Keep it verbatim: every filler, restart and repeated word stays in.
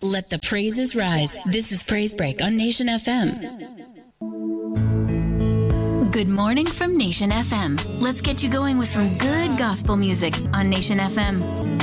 Let the praises rise. This is Praise Break on Nation F M. Good morning from Nation F M. Let's get you going with some good gospel music on Nation F M.